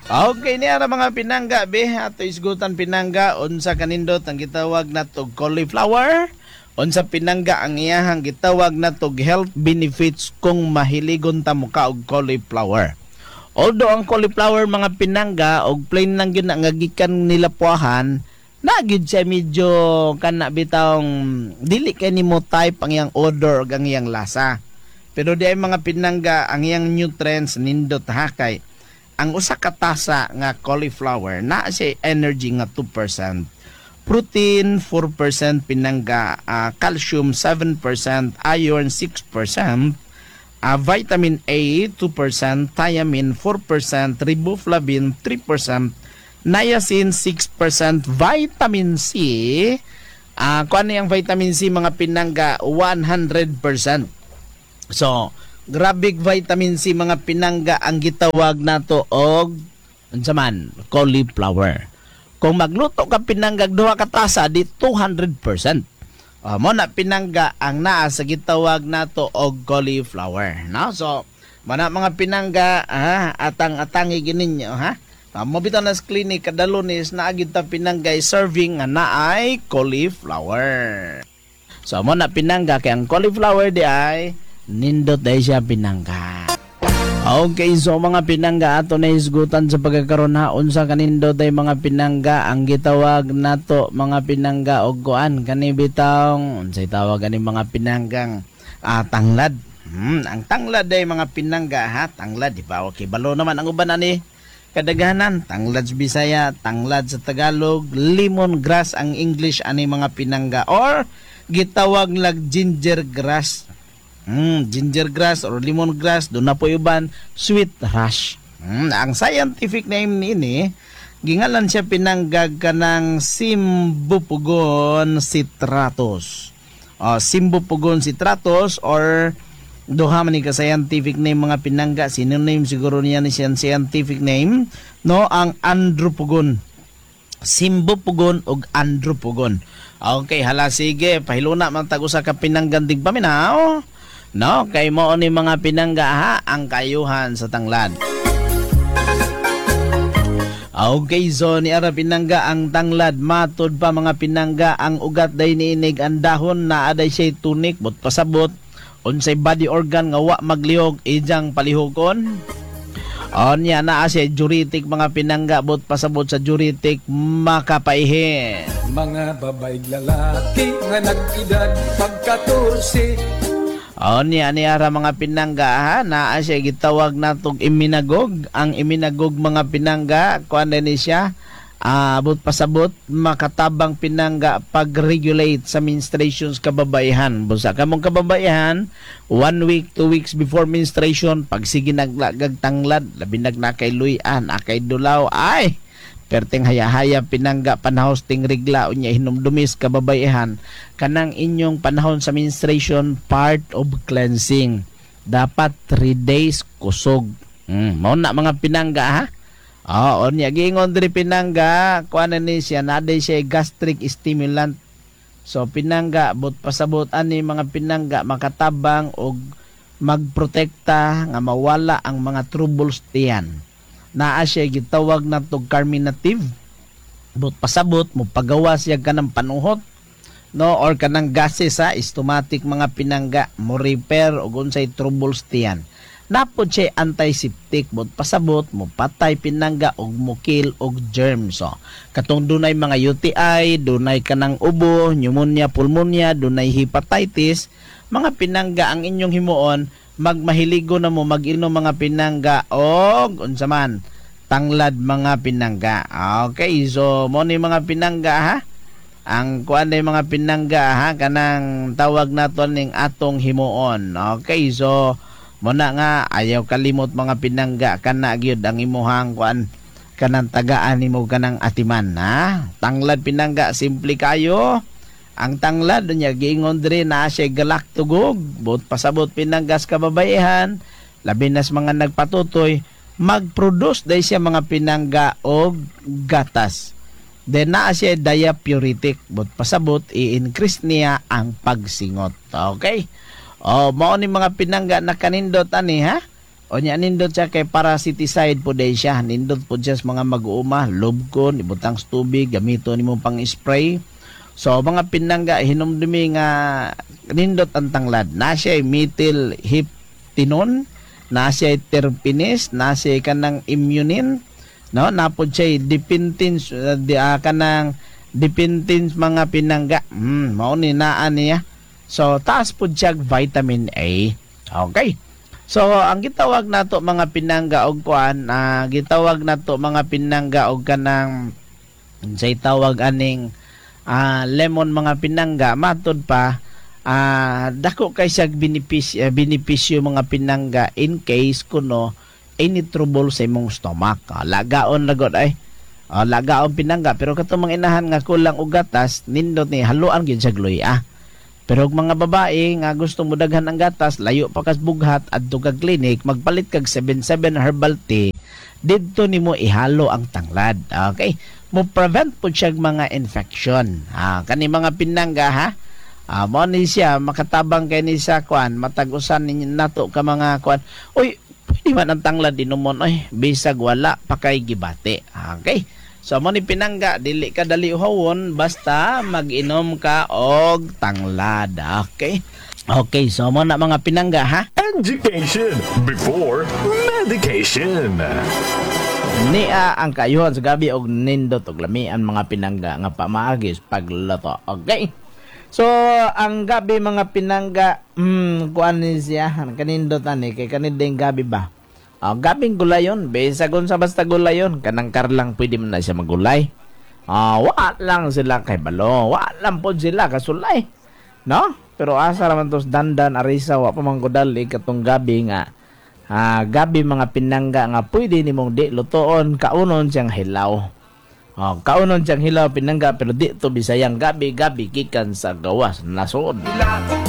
Okay niya ra mga pinangga be ato isgutan pinangga unsa kanindot ang gitawag na tog cauliflower. Unsa pinangga ang iyahang gitawag na tog health benefits kung mahiligon ta mo ka og cauliflower. Although ang cauliflower mga pinangga og plain lang gyud nga gikan nila puahan, na gyud siya medyo kana bitawng dili kay nimo type ang iyang odor ug ang iyang lasa. Pero di ay mga pinangga ang iyang nutrients nindot ha kay ang usa ka tasa nga cauliflower na siya energy nga 2%, protein 4% pinangga, calcium 7%, iron 6%, vitamin A 2%, thiamine 4%, riboflavin 3%, niacin 6%, vitamin C, kung ano yung vitamin C mga pinangga 100%. So, grabe vitamin C mga pinangga ang gitawag nato og unsa man cauliflower. Kung magluto ka pinangga duha ka tasa di 200%. Mo na pinangga ang naa sa gitawag nato og cauliflower, no? So, mana mga pinangga atang-atangi gininyo ha. Mo bitaw na sa clinic kada Lunes na agid ta pinangga serving nga naay cauliflower. So, mo na pinangga kay ang cauliflower di ay nindot dahil siya pinangga. Okay, so mga pinangga ato na isgutan sa pagkakaroon ha unsa kanindot ay mga pinangga ang gitawag nato mga pinangga og kuan kani bitawng unsay tawag ani mga pinanggang tanglad. Ang tanglad ay mga pinangga ha, tanglad di ba okay balo naman ang uban ani kadaghanan tanglad sa Bisaya, tanglad sa Tagalog, lemon grass ang English ani mga pinangga or gitawag lag ginger grass. Ginger grass or lemon grass, doon na po iban sweet rush. Ang scientific name ni gingalan siya pinanggag ka ng Cymbopogon citratus. Cymbopogon citratus or duha man ni ka scientific name mga pinangga, synonym siguro niya ni siyang scientific name, no, ang Andropogon. Cymbopogon ug Andropogon. Okay, hala sige, pahiluna man tag usa ka pinanggandig paminaw. No, kay mo ni mga pinangga ha ang kayuhan sa tanglad. Okay, so ni ara pinangga ang tanglad matod pa mga pinangga ang ugat day niinig ang dahon na aday siya tunik but pasabot unsay body organ nga wa maglihok ijang palihokon. Onya na siya diuretic mga pinangga but pasabot sa diuretic makapaihin. Mga babae lalaki nga nag-edad pagka-14 niya mga pinangga ha na siya gitawag natong iminagog. Ang iminagog mga pinangga kuan ni siya abot pasabot makatabang pinangga pag-regulate sa menstruations kababaihan. Busa kamong kababaihan 1 week 2 weeks before menstruation pag sige naglagag tanglad labi nagnakay luyan akay dulaw ay perteng haya-haya pinangga panahos ting regla unya hinumdumis kababaihan kanang inyong panahon sa menstruation part of cleansing dapat 3 days kusog. Mao na mga pinangga ha. Unya gingon diri pinangga kuan ni siya naday siya gastric stimulant. So pinangga but pasabot ani mga pinangga makatabang og magprotekta nga mawala ang mga troubles tiyan. Naa siya gitawag na to carminative but pasabot mo pagawas siya kanang panuhot no or kanang gases sa stomatic mga pinangga mo repair og unsay troubles tiyan. Napod siya antiseptic but pasabot mo patay pinangga og mukil og germs. So katong dunay mga UTI, dunay kanang ubo, pneumonia, pulmonya, dunay hepatitis, mga pinangga ang inyong himuon magmahiligo na mo mag-inom mga pinangga og unsa man tanglad mga pinangga. Okay, so mo ni mga pinangga ha. Ang kuan ni mga pinangga ha kanang tawag naton ning atong himuon. Okay, so mo na nga ayaw kalimot mga pinangga kana gyud ang imuhang kuan kanang tagaan nimo kanang atiman ha. Tanglad pinangga simple kayo. Ang tanglad niya giingon diri na siya galaktugog but pasabot pinanggas kababaihan labi nas mga nagpatutoy mag-produce day siya mga pinangga og gatas. Then na siya diapuritic but pasabot i-increase niya ang pagsingot. Okay? Mao ni mga pinangga na kanindot ani ha. O nya nindot siya kay parasiticide po day siya. Nindot po siya sa mga mag-uuma, lubkon, ibutang sa tubig, gamito nimo pang spray. So mga pinangga hinumdumi nga nindot ang tanglad. Na siya methyl heptanone, na siya terpenes, na siya kanang immunin, no? Napod siya dependence kanang dependence mga pinangga. Mao ni naan niya. So taas po siya vitamin A. Okay. So ang gitawag nato mga pinangga og kuan, gitawag nato mga pinangga og kanang say tawag aning lemon mga pinangga matod pa dako kay siya benepisyo mga pinangga in case kuno any trouble sa imong stomach. Lagaon lagod ay lagaon pinangga pero katong mga inahan nga kulang og gatas nindot ni haluan gyud siya gluya. Pero mga babae nga gusto mo daghan ang gatas, layo pa kas bughat adto kag clinic, magpalit kag 77 herbal tea. Didto nimo ihalo ang tanglad. Okay? Mo prevent po siya mga infection. Kani mga pinangga ha. Mo ni siya makatabang kay ni sa kuan, matag-usan ninyo nato ka mga kuan. Uy, pwede man ang tanglad inumon oy, bisag wala pa kay gibate. Okay? So mo ni pinangga dili ka dali uhawon basta mag-inom ka og tanglad. Okay? Okay, so mo na mga pinangga ha. Education before medication. Nia ang kayuhan sa gabi og nindot og lamian mga pinangga nga pamaagis pagluto. Okay? So ang gabi mga pinangga kuan ni siya kanindot ani kay kaninding gabi ba. Gabing gulayon, besagon sa basta gulayon, kanang karlang pwede man na siya magulay. Wa lang sila kay balo, wa lang po sila kasulay. No? Pero asa raman tos dandan arisa wa pa man kodali katong gabi nga. Gabi mga pinangga nga pwede nimong di lutoon, kaunon siyang hilaw. Kaunon siyang hilaw pinangga pero di to bisayang gabi gikan sa gawas nasod.